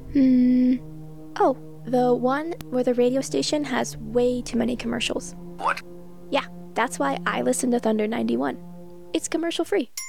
Hmm. Oh, the one where the radio station has way too many commercials. What? Yeah, that's why I listen to Thunder 91. It's commercial free.